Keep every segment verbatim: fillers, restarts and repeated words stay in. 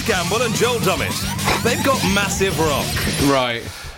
Gamble and Joel Dommett. They've got massive rock. Right.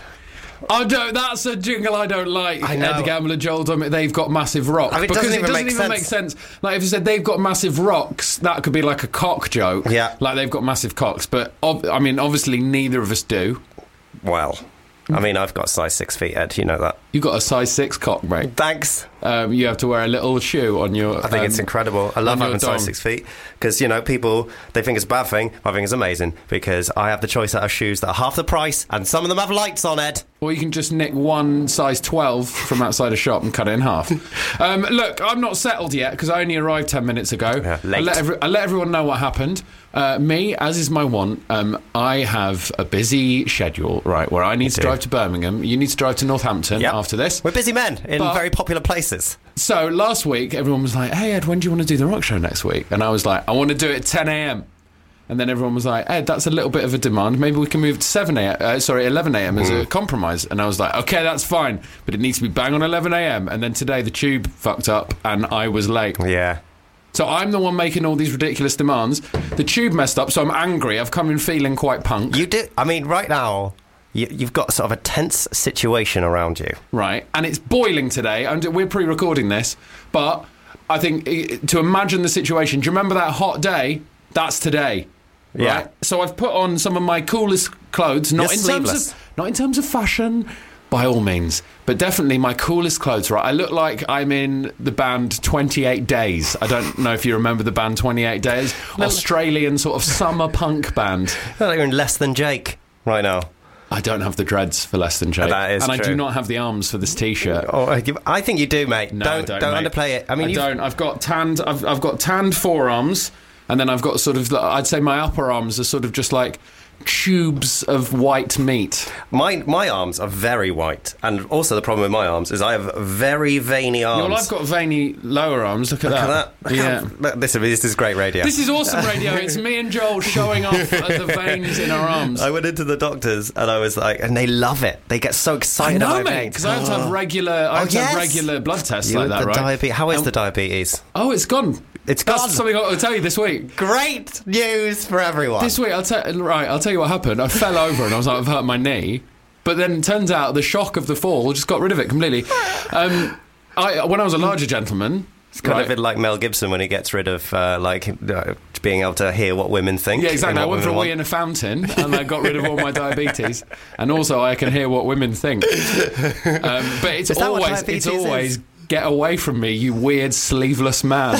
I don't. That's a jingle I don't like. I know. Ed Gamble and Joel Dommett, they've got massive rock. I mean, it because doesn't it even doesn't make even make sense. Like, if you said they've got massive rocks, that could be like a cock joke. Yeah. Like, they've got massive cocks. But, ob- I mean, obviously, neither of us do. Well, I mean, I've got size six feet, Ed. You know that. You've got a size six cock, mate. Thanks. Um, you have to wear a little shoe on your... I think um, it's incredible. I love on your having size dong. six feet because, you know, people, they think it's a bad thing. I think it's amazing because I have the choice out of shoes that are half the price and some of them have lights on, Ed. Or you can just nick one size twelve from outside a shop and cut it in half. um, look, I'm not settled yet because I only arrived ten minutes ago. Yeah, late. I let, every, I let everyone know what happened. Uh, me, as is my wont, um, I have a busy schedule, right, where I need to do. drive to Birmingham. You need to drive to Northampton Yep. after this. We're busy men in But- very popular places. So last week, everyone was like, hey, Ed, when do you want to do the rock show next week? And I was like, I want to do it at ten a.m. And then everyone was like, Ed, that's a little bit of a demand. Maybe we can move to seven a.m. Uh, sorry, eleven a.m. as a compromise. And I was like, okay, that's fine. But it needs to be bang on eleven a.m. And then today the tube fucked up and I was late. Yeah. So I'm the one making all these ridiculous demands. The tube messed up, so I'm angry. I've come in feeling quite punk. You do. I mean, right now, you, you've got sort of a tense situation around you. Right, and it's boiling today. I'm, we're pre-recording this, but I think eh, to imagine the situation, do you remember that hot day? That's today. Right? Yeah. So I've put on some of my coolest clothes, not You're in sleeveless. terms of not in terms of fashion, by all means, but definitely my coolest clothes. Right, I look like I'm in the band twenty-eight days. I don't know if you remember the band twenty-eight days, Australian sort of summer punk band. You're like you're in Less Than Jake right now. I don't have the dreads for Less Than Jake, That is and I true. do not have the arms for this T-shirt. Oh, I give- I think you do, mate. No, don't I don't, don't mate. underplay it. I mean, I you've- don't. I've got tanned. I've, I've got tanned forearms, and then I've got sort of. I'd say my upper arms are sort of just like tubes of white meat. My my arms are very white, and also the problem with my arms is I have very veiny arms. Well, I've got veiny lower arms. Look at Look that. at that. Look Yeah. how- look, this, this is great radio. This is awesome radio. It's me and Joel showing off uh, the veins in our arms. I went into the doctors and I was like, and they love it. They get so I excited know, about my mate, veins. because I have to have regular. I Oh, have to have yes. regular blood tests You like with that, the right? diabe- How is Um, the diabetes? Oh, it's gone. It's That's gone. something I'll tell you this week. Great news for everyone. This week, I'll tell right. I'll tell you what happened. I fell over and I was like, I've hurt my knee. But then it turns out the shock of the fall just got rid of it completely. Um, I when I was a larger gentleman, It's kind right, of a bit like Mel Gibson when he gets rid of uh, like uh, being able to hear what women think. yeah, exactly. and I what went for a women wee want. in a fountain and I got rid of all my diabetes, and also I can hear what women think. Um, but it's Is that what always it's diabetes is? always get away from me, you weird sleeveless man.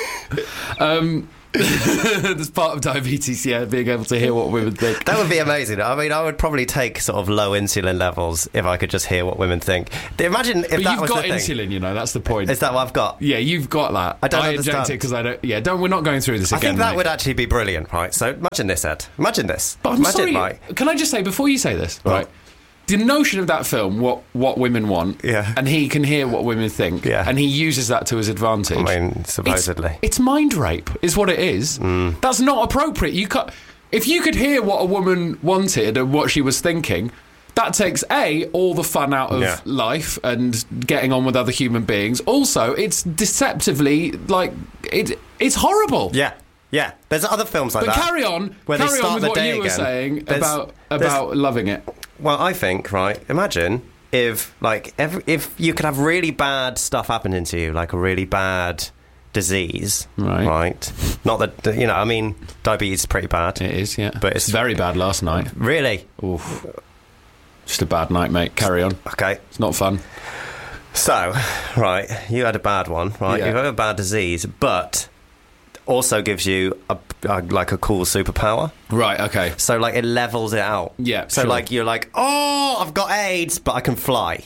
um, That's part of diabetes, yeah, being able to hear what women think. That would be amazing. I mean, I would probably take sort of low insulin levels if I could just hear what women think. Imagine if But that you've was got the thing. insulin, you know, that's the point. Is that what I've got? Yeah, you've got that. I don't I inject understand. it because I don't. Yeah, don't. We're not going through this I again. think that mate. would actually be brilliant, right? So imagine this, Ed. Imagine this. But I'm imagine sorry. Mike. Can I just say before you say this, What? right? The notion of that film, what what women want, Yeah. and he can hear what women think, Yeah. and he uses that to his advantage. I mean, supposedly. It's, it's mind rape, is what it is. Mm. That's not appropriate. You can't, if you could hear what a woman wanted and what she was thinking, that takes A, all the fun out of Yeah. life and getting on with other human beings. Also, it's deceptively, like, it. it's horrible. Yeah. Yeah. There's other films like But that. carry on, where they carry on start with the what day you were again. saying There's- about there's- about loving it. Well, I think, right, imagine if, like, every, if you could have really bad stuff happening to you, like a really bad disease, Right. right? Not that, you know, I mean, diabetes is pretty bad. It is, yeah. But it's- very bad last night. Really? Oof. Just a bad night, mate. Carry on. Okay. It's not fun. So, right, you had a bad one, right? Yeah. You've had a bad disease, but also gives you, a, a, like, a cool superpower. Right, okay. So, like, it levels it out. Yeah, So, sure. like, you're like, oh, I've got AIDS, but I can fly.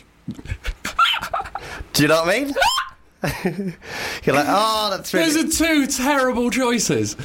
Do you know what I mean? You're like, oh, that's really... Those are two terrible choices.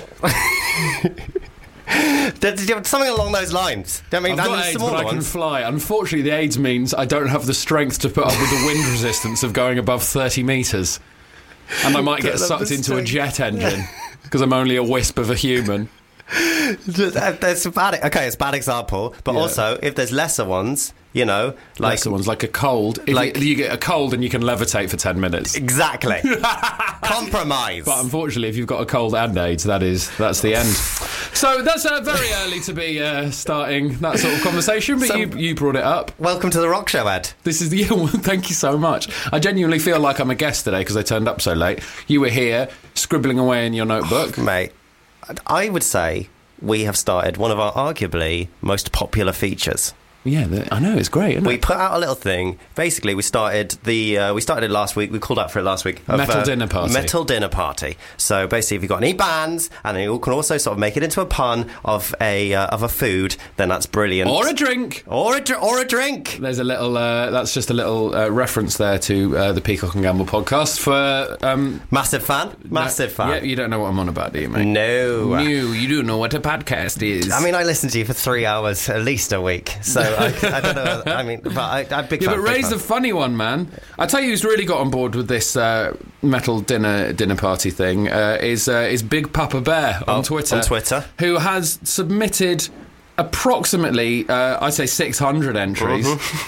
Did you have something along those lines? I mean, I've and got the AIDS, smaller but I can ones. fly. Unfortunately, the AIDS means I don't have the strength to put up with the wind resistance of going above thirty metres. And I might get Don't have sucked the into a strength. jet engine because I'm only a wisp of a human. That's a bad, okay, it's a bad example, but Yeah. also, if there's lesser ones, you know, like... Lesser ones, like a cold. If Like- you, you get a cold and you can levitate for ten minutes. Exactly. Compromise. But unfortunately, if you've got a cold and AIDS, that is that's the end. So that's uh, very early to be uh, starting that sort of conversation, but So- you, you brought it up. Welcome to the rock show, Ed. This is the. Yeah, well, thank you so much. I genuinely feel like I'm a guest today because I turned up so late. You were here scribbling away in your notebook. Mate, I would say we have started one of our arguably most popular features. Yeah, the, I know, it's great, isn't We it? put out a little thing. Basically, we started the uh, we started it last week. We called out for it last week. of, Metal uh, dinner party. Metal dinner party. So basically, if you've got any bands and you can also sort of make it into a pun of a uh, of a food, then that's brilliant. Or a drink. or a dr- or a drink. There's a little. Uh, that's just a little uh, reference there to uh, the Peacock and Gamble podcast for. Um, Massive fan. Massive no, fan. Yeah, you don't know what I'm on about, do you, mate? No. No, you do know what a podcast is. I mean, I listen to you for three hours at least a week, so I, I don't know. I mean, but I, I'm big Yeah, fan. but big Ray's fan. the funny one, man. I tell you, who's really got on board with this uh, metal dinner dinner party thing uh, is uh, is Big Papa Bear on Oh, Twitter. on Twitter. Who has submitted approximately, uh, I'd say, six hundred entries.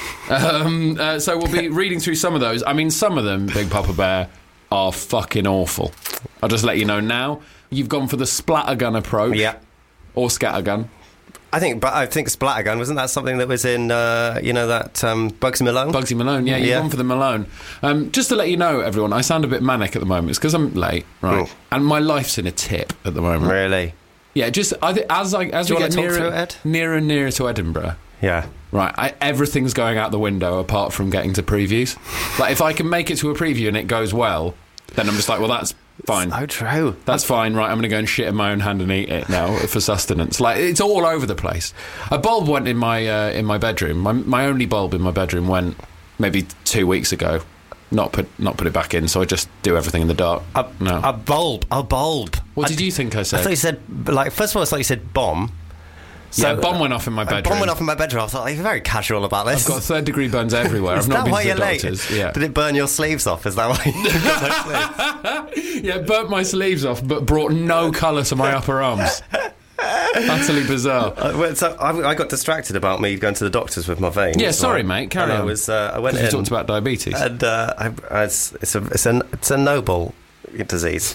um, uh, so we'll be reading through some of those. I mean, some of them, Big Papa Bear, are fucking awful. I'll just let you know now. You've gone for the splattergun approach. Yeah. Or scattergun. I think, but I think Splattergun, wasn't that something that was in, uh, you know, that um, Bugsy Malone? Bugsy Malone, yeah, you've Yeah. gone for the Malone. Um, just to let you know, everyone, I sound a bit manic at the moment. It's because I'm late, right? Oh. And my life's in a tip at the moment. Really? Yeah, just I think as I as Do you we wanna get talk nearer, through it, Ed? nearer and nearer to Edinburgh, Yeah. right? I, everything's going out the window apart from getting to previews. Like if I can make it to a preview and it goes well, then I'm just like, well, that's fine. Oh, true. That's fine, right? I'm going to go and shit in my own hand and eat it now for sustenance. Like it's all over the place. A bulb went in my uh, in my bedroom. My my only bulb in my bedroom went maybe two weeks ago. Not put not put it back in. So I just do everything in the dark. A, no. a bulb. A bulb. what I, did you think I I said? thought you said, like, first of all, it's like you said bomb. yeah, a bomb went off in my A bedroom. bomb went off in my bedroom. I thought, you're very casual about this. I've got third degree burns everywhere. Is I've not that been why to the you're late? doctors. Yeah, Did it burn your sleeves off? Is that why you got no sleeves? yeah, burnt my sleeves off, but brought no colour to my upper arms. Utterly bizarre. Uh, well, so I, I got distracted about me going to the doctors with my veins. Yeah, sorry, right? mate, carry and I on. was, uh, I went We in. talked about diabetes. And uh, I, I, it's, it's, a, it's, a, it's a noble disease.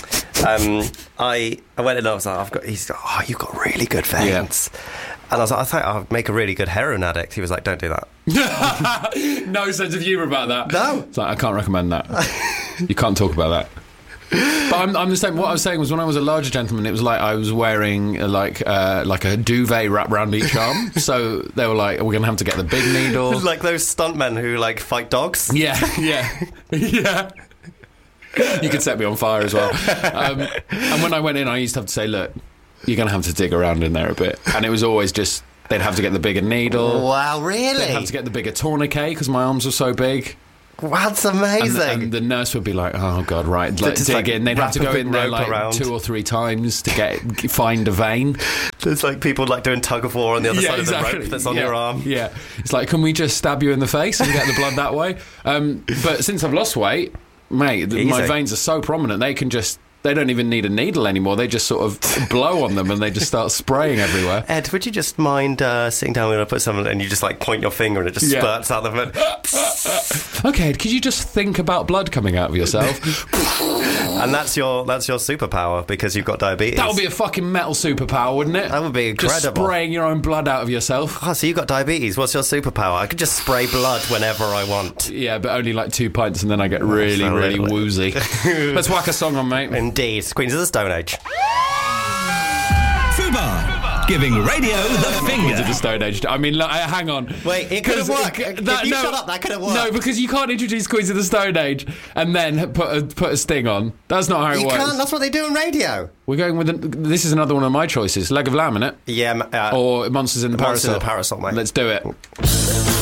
um, I I went in and I was like, I've got, he's like, oh, you've got really good veins. And I was like, I thought I'd make a really good heroin addict. He was like, don't do that. No sense of humour about that. No. It's like, I can't recommend that. You can't talk about that. But I'm, I'm the same. What I was saying was when I was a larger gentleman, it was like I was wearing uh, like uh, like a duvet wrapped around each arm. So they were like, we're going to have to get the big needle. Like those stuntmen who like fight dogs. Yeah, yeah, yeah. You could set me on fire as well. Um, and when I went in, I used to have to say, look, you're going to have to dig around in there a bit. And it was always just, they'd have to get the bigger needle. Wow, They'd really? have to get the bigger tourniquet because my arms were so big. Wow, that's And amazing. the, and the nurse would be like, oh, God, right. Like, just, dig like, in. They'd have wrap to a go big in there rope like around. two or three times to get find a vein. There's like people like doing tug of war on the other side of the rope that's on yeah. your arm. Yeah. It's like, can we just stab you in the face and get the blood that way? Um, but since I've lost weight, mate, th- my Easy. veins are so prominent, they can just, they don't even need a needle anymore. They just sort of blow on them and they just start spraying everywhere. Ed, would you just mind uh, sitting down when I put something and you just like point your finger and it just Yeah. spurts out of it? Okay, could you just think about blood coming out of yourself? And that's your that's your superpower because you've got diabetes. That would be a fucking metal superpower, wouldn't it? That would be Just incredible. spraying your own blood out of yourself. Oh, so you've got diabetes. What's your superpower? I could just spray blood whenever I want. Yeah, but only like two pints and then I get really, so really little. woozy. Let's whack a song on, mate. Indeed. Queens of the Stone Age. Fubar, giving radio the Into finger. the Stone Age. I mean, look, uh, hang on. Wait, it could have 'Cause worked. it- If you shut up, that could have worked. No, because you can't introduce Queens of the Stone Age and then put a, put a sting on. That's not how it You works. can't. That's what they do on radio. We're going with... An, this is another one of my choices. Leg of Lamb, innit? Yeah. Uh, Or Monsters in the Monsters Parasol. in the Parasol, mate. Let's do it.